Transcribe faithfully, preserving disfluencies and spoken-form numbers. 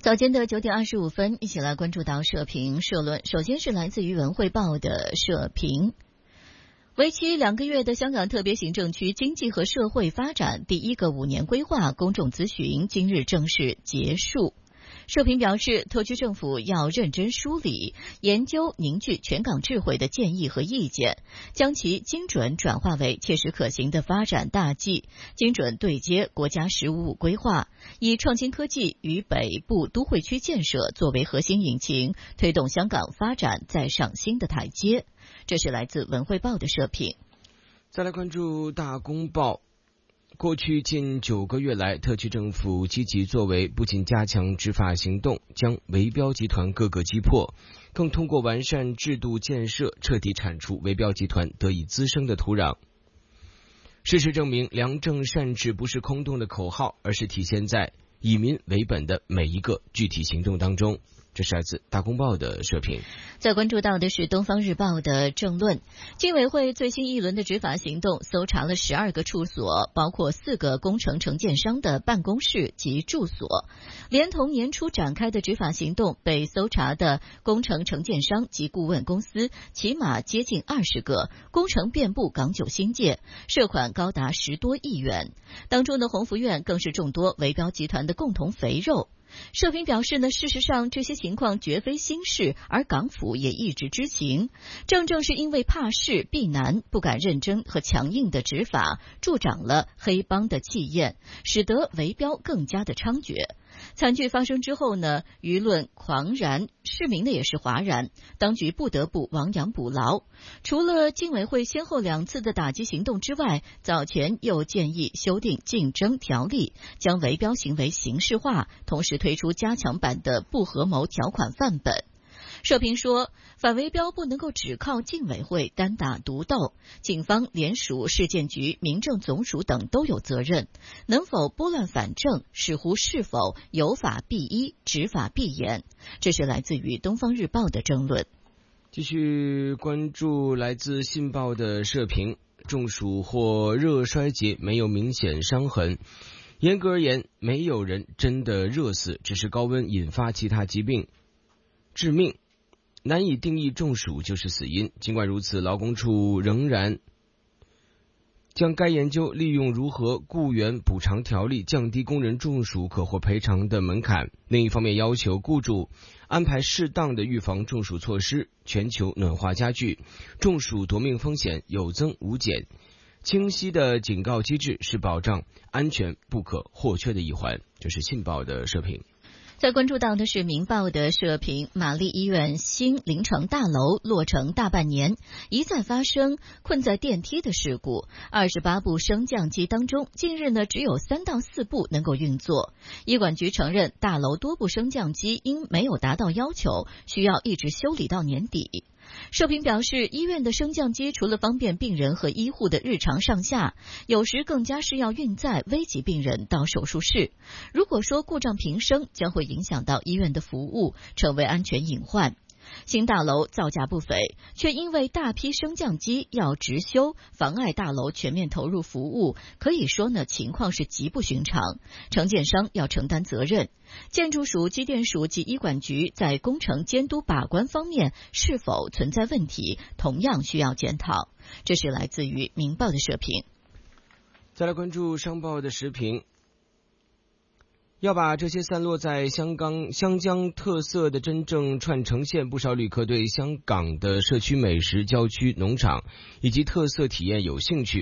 早间的九点二十五分，一起来关注到社评社论。首先是来自于文汇报的社评。为期两个月的香港特别行政区经济和社会发展第一个五年规划公众咨询今日正式结束。社评表示，特区政府要认真梳理、研究、凝聚全港智慧的建议和意见，将其精准转化为切实可行的发展大计，精准对接国家“十五五”规划，以创新科技与北部都会区建设作为核心引擎，推动香港发展再上新的台阶。这是来自文汇报的社评。 再来关注大公报。过去近九个月来，特区政府积极作为，不仅加强执法行动，将围标集团各个击破，更通过完善制度建设，彻底铲除围标集团得以滋生的土壤。事实证明，良政善治不是空洞的口号，而是体现在以民为本的每一个具体行动当中。这是来自大公报的社评。 再关注到的是东方日报的政论。经委会最新一轮的执法行动搜查了十二个处所，包括四个工程承建商的办公室及住所。连同年初展开的执法行动，被搜查的工程承建商及顾问公司起码接近二十个，工程遍布港九新界，涉款高达十多亿元。当中的鸿福苑更是众多围标集团的共同肥肉。社评表示呢，事实上这些情况绝非新事，而港府也一直知情。正正是因为怕事避难，不敢认真和强硬的执法，助长了黑帮的气焰，使得围标更加的猖獗。惨剧发生之后呢，舆论狂然，市民呢也是哗然，当局不得不亡羊补牢。除了经委会先后两次的打击行动之外，早前又建议修订竞争条例，将围标行为刑事化，同时推出加强版的不合谋条款范本。社评说，反围标不能够只靠竞委会单打独斗，警方、联署、市建局、民政总署等都有责任。能否拨乱反正，视乎是否有法必依、执法必严。这是来自于东方日报的争论。 继续关注来自信报的社评。中暑或热衰竭没有明显伤痕，严格而言，没有人真的热死，只是高温引发其他疾病致命，难以定义中暑就是死因。尽管如此，劳工处仍然将该研究利用如何雇员补偿条例降低工人中暑可获赔偿的门槛，另一方面要求雇主安排适当的预防中暑措施。全球暖化加剧，中暑夺命风险有增无减，清晰的警告机制是保障安全不可或缺的一环。这是信报的社评。 再关注到的是明报的社评，玛丽医院新临城大楼落成大半年，一再发生困在电梯的事故。二十八部升降机当中，近日呢只有三到四部能够运作。医管局承认，大楼多部升降机因没有达到要求，需要一直修理到年底。社评表示，医院的升降机除了方便病人和医护的日常上下，有时更加是要运载危急病人到手术室。如果说故障频生，将会影响到医院的服务，成为安全隐患。新大楼造价不菲，却因为大批升降机要直修，妨碍大楼全面投入服务，可以说呢情况是极不寻常。承建商要承担责任，建筑署、机电署及医管局在工程监督把关方面是否存在问题，同样需要检讨。这是来自于明报的社评。 再来关注商报的时评。要把这些散落在香港湘江特色的真正串成线，不少旅客对香港的社区美食、郊区农场以及特色体验有兴趣。